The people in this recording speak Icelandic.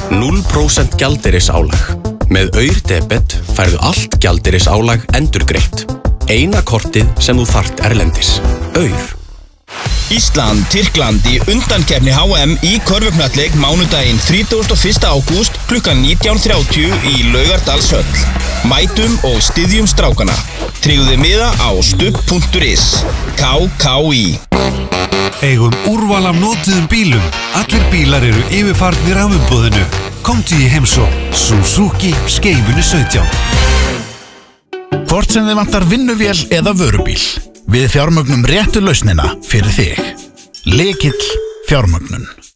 0% gjaldeyrisálag. Með Aur-debet færðu allt gjaldeyrisálag endurgreitt. Eina kortið sem þú þarft erlendis. Aur. Ísland, Tyrkland í undankeppni HM í körfuknattleik mánudaginn 31. ágúst klukkan 19:30 í Laugardalshöll. Mætum og styðjum strákana. Tryggðu miða á stubb.is. KKÍ. Eigum úrval af notuðum bílum. Allir bílar eru yfirfarnir af umboðinu. Komdu í heimsókn. Suzuki Skeifunu 17. Hvort sem þið vantar vinnuvél eða vörubíl, við fjármögnum réttu lausnina fyrir þig. Lykill fjármögnun.